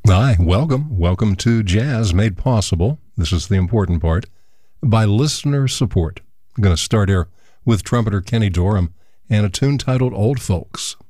Hi, welcome. Welcome to Jazz Made Possible. This is the important part. By listener support. I'm going to start here with trumpeter Kenny Dorham and a tune titled Old Folks.